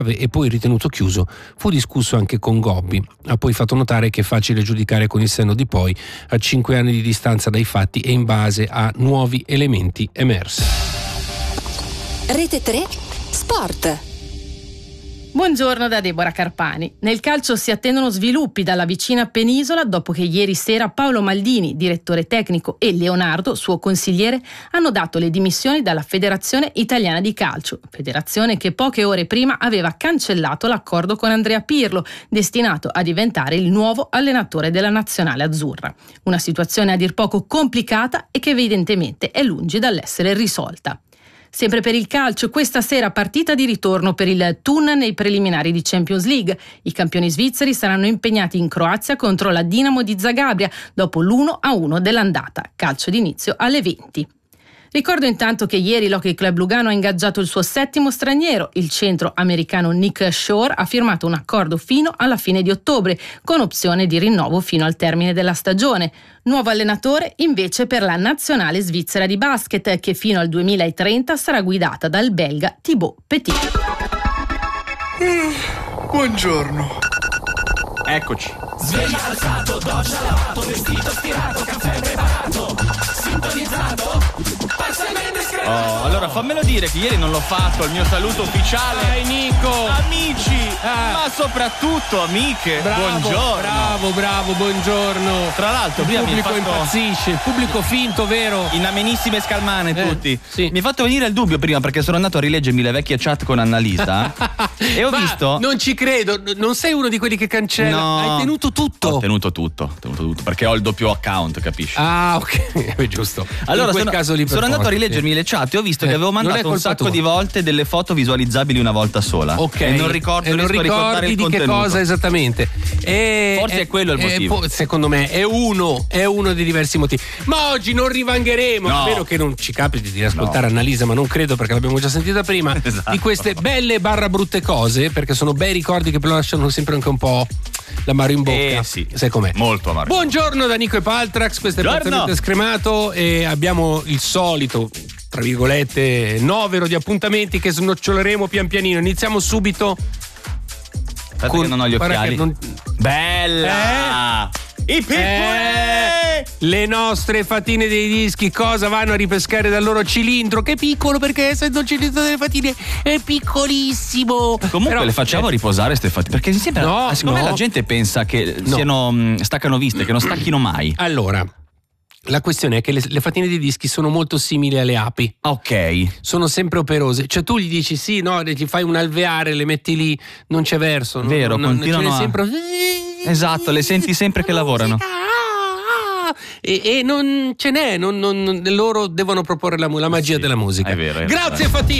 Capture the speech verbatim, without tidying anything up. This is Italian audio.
e poi ritenuto chiuso, fu discusso anche con Gobbi. Ha poi fatto notare che è facile giudicare con il senno di poi, a cinque anni di distanza dai fatti e in base a nuovi elementi emersi. Rete tre Sport. Buongiorno da Deborah Carpani. Nel calcio si attendono sviluppi dalla vicina penisola dopo che ieri sera Paolo Maldini, direttore tecnico, e Leonardo, suo consigliere, hanno dato le dimissioni dalla Federazione Italiana di Calcio, federazione che poche ore prima aveva cancellato l'accordo con Andrea Pirlo, destinato a diventare il nuovo allenatore della nazionale azzurra. Una situazione a dir poco complicata e che evidentemente è lungi dall'essere risolta. Sempre per il calcio, questa sera partita di ritorno per il Thun nei preliminari di Champions League. I campioni svizzeri saranno impegnati in Croazia contro la Dinamo di Zagabria dopo l'uno a uno dell'andata. Calcio d'inizio alle venti. Ricordo intanto che ieri l'Hockey Club Lugano ha ingaggiato il suo settimo straniero. Il centro americano Nick Shore ha firmato un accordo fino alla fine di ottobre, con opzione di rinnovo fino al termine della stagione. Nuovo allenatore invece per la nazionale svizzera di basket, che fino al duemilatrenta sarà guidata dal belga Thibaut Petit. Mm, buongiorno. Eccoci. Sveglia alzato, doccia lavato, vestito stirato, caffè preparato, sintonizzato, parzialmente scremato. Oh, allora fammelo dire che ieri non l'ho fatto, il mio saluto ufficiale. Dai Nico! Amici, ah. ma soprattutto amiche, bravo, buongiorno. Bravo, bravo, buongiorno. Tra l'altro, il prima pubblico mi hai fatto... impazzisce, il pubblico finto, vero? In amenissime scalmane eh, tutti. Sì. Mi hai fatto venire il dubbio prima perché sono andato a rileggermi le vecchie chat con Annalisa e ho Ma visto... non ci credo, non sei uno di quelli che cancella. No. Hai tenuto tutto. Ho tenuto tutto, ho tenuto tutto perché ho il doppio account, capisci? Ah, ok, è giusto. Allora in quel sono, caso lì per sono andato a forza, rileggermi sì. le chat e ho visto Eh, che avevo non è mandato un colpa sacco tua. di volte delle foto visualizzabili una volta sola. Ok. E non ricordo, e non riesco a ricordare ricordi il di che contenuto. cosa esattamente. E, Forse è quello il motivo. po- secondo me è uno, è uno dei diversi motivi. Ma oggi non rivangheremo, No. a meno che non ci capiti di ascoltare No. Annalisa, ma non credo perché l'abbiamo già sentita prima, Esatto. di queste belle barra brutte cose, perché sono bei ricordi che però lasciano sempre anche un po' l'amaro in bocca. Eh sì, sai com'è? molto amaro. Buongiorno da Nico e Paltrax, questo è Buongiorno. Parzialmente Scremato e abbiamo il solito, tra virgolette, novero di appuntamenti che snoccioleremo pian pianino. Iniziamo subito. Aspetta che non ho gli guarda occhiali. che non- Bella! I piccoli! Eh, le nostre fatine dei dischi cosa vanno a ripescare dal loro cilindro? Che piccolo, perché essendo il cilindro delle fatine è piccolissimo. Comunque Però, le facciamo eh, riposare ste fatine perché sempre No, siccome no. la gente pensa che No. siano mh, staccano viste, che non stacchino mai. Allora, la questione è che le, le fatine dei dischi sono molto simili alle api. Ok. Sono sempre operose, cioè tu gli dici sì, no, gli fai un alveare, le metti lì, non c'è verso. Vero, non, non, continuano ce n'è a- sempre... Esatto, le senti sempre che lavorano. E, e non ce n'è, non, non- loro devono proporre la, mu- la magia Sì, della musica. è vero, è vero. Grazie Fatine.